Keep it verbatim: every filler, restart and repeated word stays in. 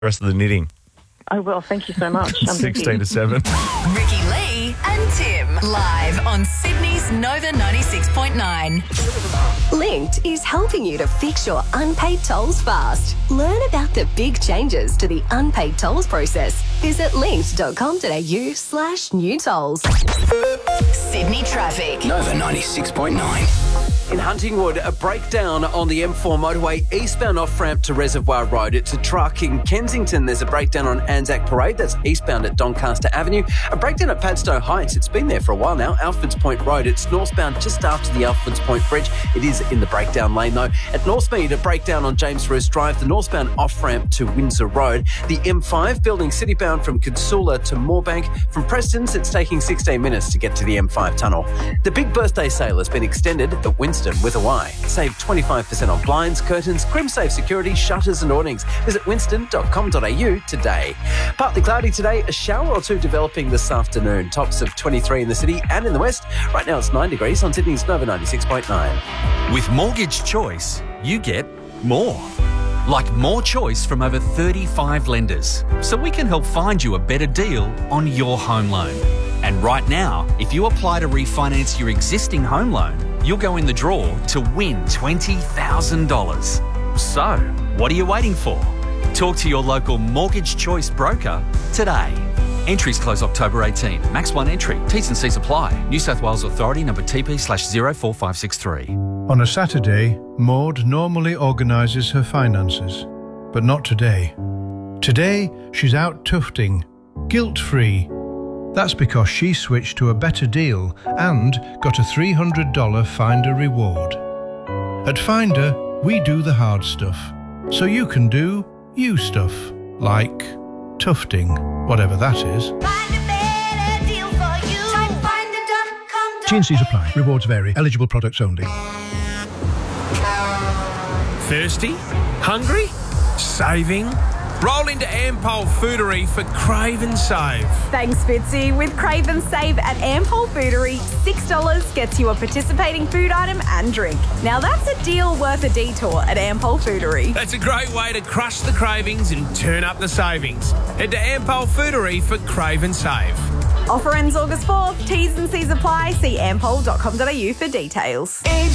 rest of the knitting. I will. Thank you so much. I'm sixteen to seven. Ricky Lee and Tim, live on Sydney's Nova ninety-six point nine. Linked is helping you to fix your unpaid tolls fast. Learn about the big changes to the unpaid tolls process. Visit linked.com.au slash new tolls. Sydney traffic. Nova ninety-six point nine. In Huntingwood, a breakdown on the M four motorway eastbound off-ramp to Reservoir Road. It's a truck. In Kensington, there's a breakdown on Anzac Parade. That's eastbound at Doncaster Avenue. A breakdown at Padstow Heights. It's been there for a while now. Alfords Point Road. It's northbound just after the Alfords Point Bridge. It is in the breakdown lane, though. At Northmead, a breakdown on James Roos Drive. The northbound off-ramp to Windsor Road. The M five building citybound from Consula to Moorebank. From Preston's, it's taking sixteen minutes to get to the M five tunnel. The big birthday sale has been extended at Winston with a Y. Save twenty-five percent on blinds, curtains, CrimSafe security, shutters and awnings. Visit winston dot com dot a u today. Partly cloudy today, a shower or two developing this afternoon. Tops of twenty-three in the city and in the west. Right now it's nine degrees on Sydney's Nova ninety-six point nine. With Mortgage Choice, you get more. Like more choice from over thirty-five lenders. So we can help find you a better deal on your home loan. And right now, if you apply to refinance your existing home loan, you'll go in the draw to win twenty thousand dollars. So, what are you waiting for? Talk to your local Mortgage Choice broker today. Entries close October eighteenth. Max one entry. T's and C's apply. New South Wales Authority number T P slash zero four five six three. On a Saturday, Maud normally organises her finances, but not today. Today, she's out tufting, guilt-free. That's because she switched to a better deal and got a three hundred dollars Finder reward. At Finder, we do the hard stuff, so you can do you stuff, like tufting, whatever that is. Find a better deal for you. Try finder dot com. T and C's apply. Rewards vary. Eligible products only. Thirsty? Hungry? Saving? Roll into Ampol Foodery for Crave and Save. Thanks, Fitzy. With Crave and Save at Ampol Foodery, six dollars gets you a participating food item and drink. Now that's a deal worth a detour at Ampol Foodery. That's a great way to crush the cravings and turn up the savings. Head to Ampol Foodery for Crave and Save. Offer ends August fourth. T's and C's apply. See ampol dot com dot a u for details.